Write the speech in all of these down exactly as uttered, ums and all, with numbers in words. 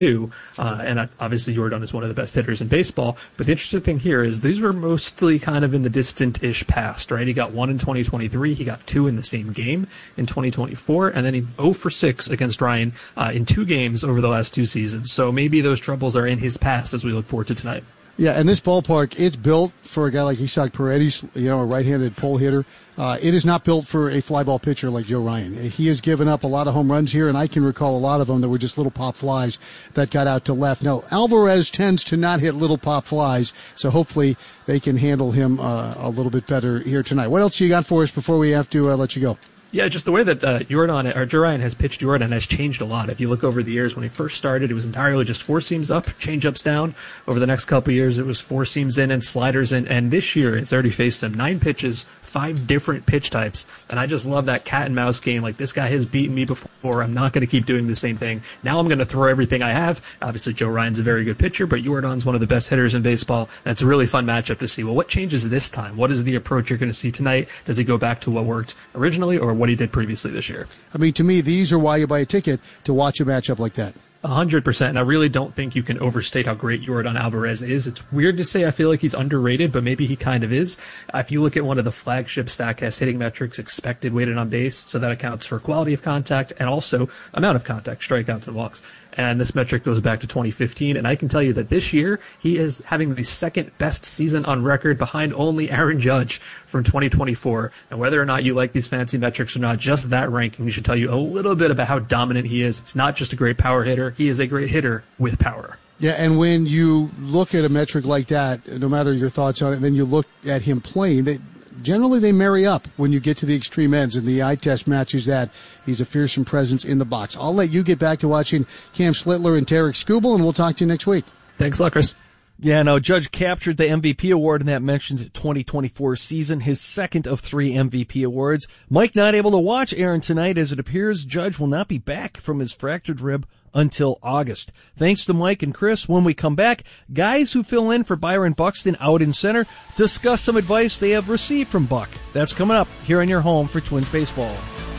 Uh, and obviously Jordan is one of the best hitters in baseball. But the interesting thing here is these were mostly kind of in the distant-ish past, right? He got one in twenty twenty-three. He got two in the same game in twenty twenty-four. And then he oh for six against Ryan uh, in two games over the last two seasons. So maybe those troubles are in his past as we look forward to tonight. Yeah, and this ballpark, it's built for a guy like Isaac Paredes, you know, a right-handed pull hitter. Uh, it is not built for a fly ball pitcher like Joe Ryan. He has given up a lot of home runs here, and I can recall a lot of them that were just little pop flies that got out to left. No, Alvarez tends to not hit little pop flies, so hopefully they can handle him uh, a little bit better here tonight. What else you got for us before we have to uh, let you go? Yeah, just the way that uh, Jordan, or Joe Ryan has pitched Jordan has changed a lot. If you look over the years, when he first started, it was entirely just four seams up, change-ups down. Over the next couple of years, it was four seams in and sliders in. And this year, it's already faced him nine pitches, five different pitch types. And I just love that cat and mouse game. Like, this guy has beaten me before. I'm not going to keep doing the same thing. Now I'm going to throw everything I have. Obviously, Joe Ryan's a very good pitcher, but Jordan's one of the best hitters in baseball. And it's a really fun matchup to see. Well, what changes this time? What is the approach you're going to see tonight? Does he go back to what worked originally or what he did previously this year? I mean, to me, these are why you buy a ticket, to watch a matchup like that. A hundred percent. And I really don't think you can overstate how great Jordan Alvarez is. It's weird to say I feel like he's underrated, but maybe he kind of is. If you look at one of the flagship StatCast hitting metrics, expected weighted on base, so that accounts for quality of contact and also amount of contact, strikeouts and walks. And this metric goes back to twenty fifteen. And I can tell you that this year, he is having the second best season on record behind only Aaron Judge from twenty twenty-four. And whether or not you like these fancy metrics or not, just that ranking should tell you a little bit about how dominant he is. It's not just a great power hitter. He is a great hitter with power. Yeah, and when you look at a metric like that, no matter your thoughts on it, and then you look at him playing, they, generally they marry up when you get to the extreme ends, and the eye test matches that. He's a fearsome presence in the box. I'll let you get back to watching Cam Schlittler and Tarek Skubal, and we'll talk to you next week. Thanks a lot, Chris. Yeah, no, Judge captured the M V P award in that mentioned twenty twenty-four season, his second of three M V P awards. Mike not able to watch Aaron tonight, as it appears Judge will not be back from his fractured rib until August. Thanks to Mike and Chris. When we come back, guys who fill in for Byron Buxton out in center discuss some advice they have received from Buck. That's coming up here on your home for Twins baseball.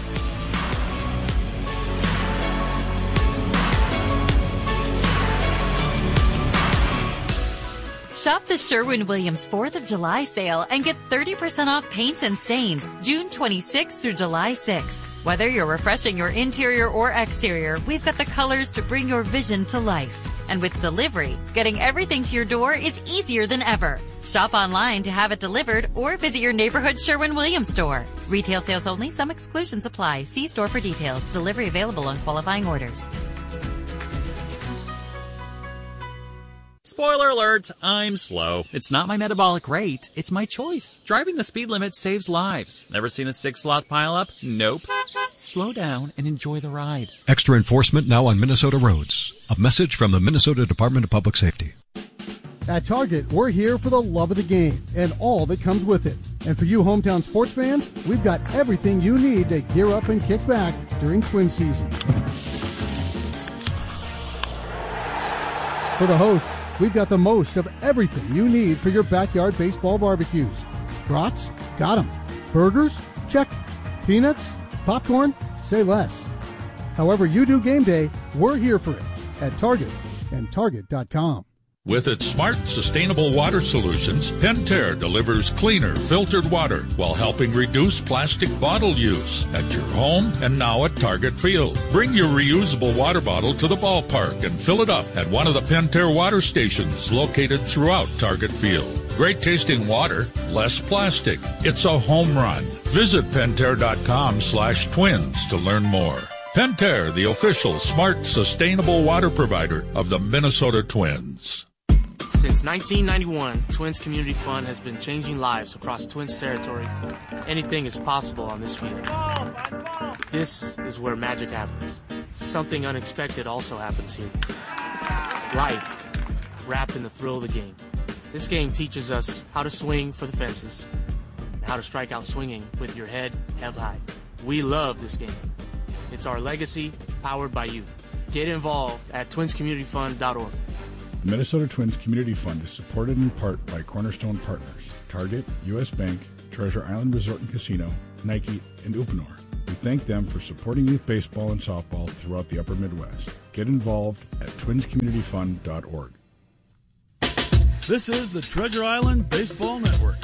Shop the Sherwin-Williams fourth of July sale and get thirty percent off paints and stains June twenty-sixth through July sixth. Whether you're refreshing your interior or exterior, we've got the colors to bring your vision to life. And with delivery, getting everything to your door is easier than ever. Shop online to have it delivered or visit your neighborhood Sherwin-Williams store. Retail sales only. Some exclusions apply. See store for details. Delivery available on qualifying orders. Spoiler alert, I'm slow. It's not my metabolic rate, it's my choice. Driving the speed limit saves lives. Never seen a six-sloth pileup? Nope. Slow down and enjoy the ride. Extra enforcement now on Minnesota roads. A message from the Minnesota Department of Public Safety. At Target, we're here for the love of the game and all that comes with it. And for you hometown sports fans, we've got everything you need to gear up and kick back during Twin season. For the hosts, we've got the most of everything you need for your backyard baseball barbecues. Brats? Got 'em. Burgers? Check. Peanuts? Popcorn? Say less. However you do game day, we're here for it at Target and Target dot com. With its smart, sustainable water solutions, Pentair delivers cleaner, filtered water while helping reduce plastic bottle use at your home and now at Target Field. Bring your reusable water bottle to the ballpark and fill it up at one of the Pentair water stations located throughout Target Field. Great tasting water, less plastic. It's a home run. Visit Pentair.com slash twins to learn more. Pentair, the official smart, sustainable water provider of the Minnesota Twins. Since nineteen ninety-one, Twins Community Fund has been changing lives across Twins territory. Anything is possible on this field. This is where magic happens. Something unexpected also happens here. Life, wrapped in the thrill of the game. This game teaches us how to swing for the fences and how to strike out swinging with your head held high. We love this game. It's our legacy, powered by you. Get involved at twins community fund dot org. The Minnesota Twins Community Fund is supported in part by Cornerstone Partners, Target, U S Bank, Treasure Island Resort and Casino, Nike, and Uponor. We thank them for supporting youth baseball and softball throughout the upper Midwest. Get involved at twins community fund dot org. This is the Treasure Island Baseball Network.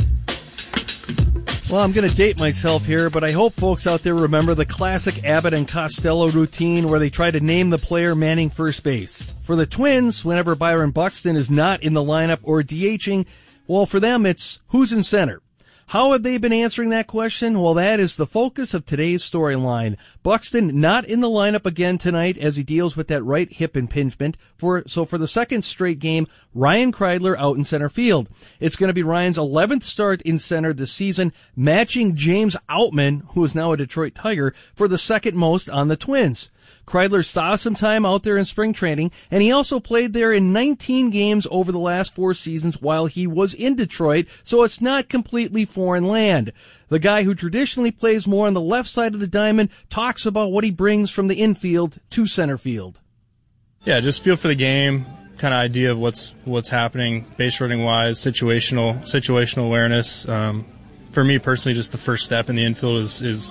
Well, I'm going to date myself here, but I hope folks out there remember the classic Abbott and Costello routine where they try to name the player manning first base. For the Twins, whenever Byron Buxton is not in the lineup or DHing, well, for them, it's who's in center. How have they been answering that question? Well, that is the focus of today's storyline. Buxton not in the lineup again tonight as he deals with that right hip impingement. For So for the second straight game, Ryan Kreidler out in center field. It's going to be Ryan's eleventh start in center this season, matching James Outman, who is now a Detroit Tiger, for the second most on the Twins. Kreidler saw some time out there in spring training, and he also played there in nineteen games over the last four seasons while he was in Detroit, so it's not completely foreign land. The guy who traditionally plays more on the left side of the diamond talks about what he brings from the infield to center field. Yeah, just feel for the game, kind of idea of what's what's happening, base running wise, situational situational awareness. Um, for me personally, just the first step in the infield is is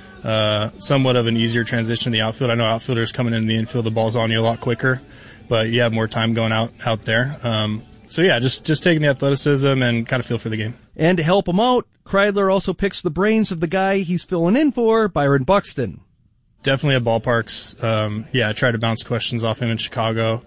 uh, somewhat of an easier transition to the outfield. I know outfielders coming into the infield, the ball's on you a lot quicker, but you have more time going out out there. Um, so yeah, just just taking the athleticism and kind of feel for the game. And to help him out, Kreidler also picks the brains of the guy he's filling in for, Byron Buxton. Definitely at ballparks. Um, yeah, I tried to bounce questions off him in Chicago.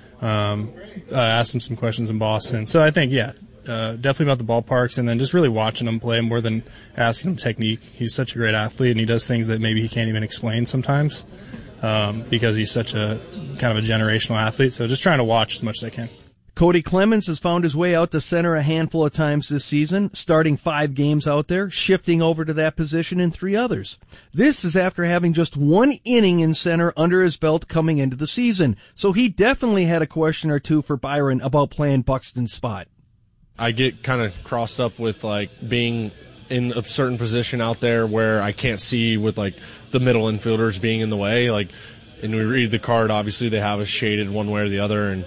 Um, uh, asked him some questions in Boston. So I think, yeah, uh, definitely about the ballparks, and then just really watching him play more than asking him technique. He's such a great athlete, and he does things that maybe he can't even explain sometimes um, because he's such a kind of a generational athlete. So just trying to watch as much as I can. Cody Clemens has found his way out to center a handful of times this season, starting five games out there, shifting over to that position in three others. This is after having just one inning in center under his belt coming into the season, so he definitely had a question or two for Byron about playing Buxton's spot. I get kind of crossed up with like being in a certain position out there where I can't see with like the middle infielders being in the way. Like, and we read the card, obviously they have us shaded one way or the other, and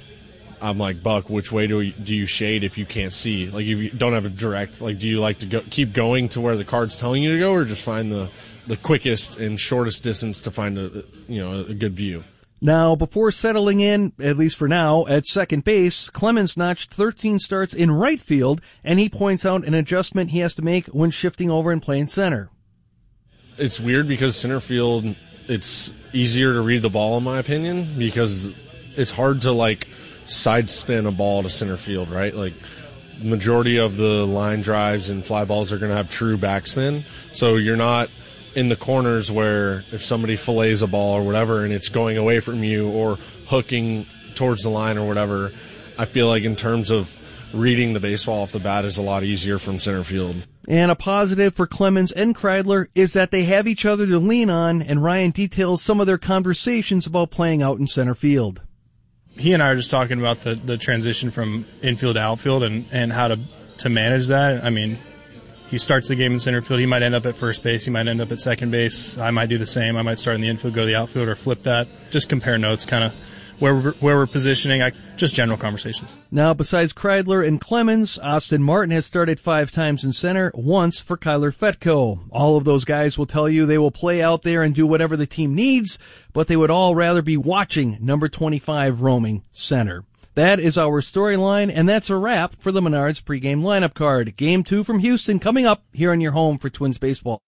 I'm like, Buck, which way do, we, do you shade if you can't see? Like, if you don't have a direct, like, do you like to go, keep going to where the card's telling you to go, or just find the, the quickest and shortest distance to find a, you know, a good view? Now, before settling in, at least for now, at second base, Clemens notched thirteen starts in right field, and he points out an adjustment he has to make when shifting over and playing center. It's weird because center field, it's easier to read the ball, in my opinion, because it's hard to, like, side spin a ball to center field, right? Like, majority of the line drives and fly balls are going to have true backspin, so you're not in the corners where if somebody fillets a ball or whatever and it's going away from you or hooking towards the line or whatever. I feel like in terms of reading the baseball off the bat is a lot easier from center field. And a positive for Clemens and Kreidler is that they have each other to lean on, and Ryan details some of their conversations about playing out in center field. He and I are just talking about the, the transition from infield to outfield and, and how to, to manage that. I mean, he starts the game in center field. He might end up at first base. He might end up at second base. I might do the same. I might start in the infield, go to the outfield, or flip that. Just compare notes, kind of where we're, where we're positioning. I, just general conversations. Now, besides Kreidler and Clemens, Austin Martin has started five times in center, once for Kyler Fetko. All of those guys will tell you they will play out there and do whatever the team needs, but they would all rather be watching number twenty-five roaming center. That is our storyline, and that's a wrap for the Menards pregame lineup card. Game two from Houston coming up here on your home for Twins baseball.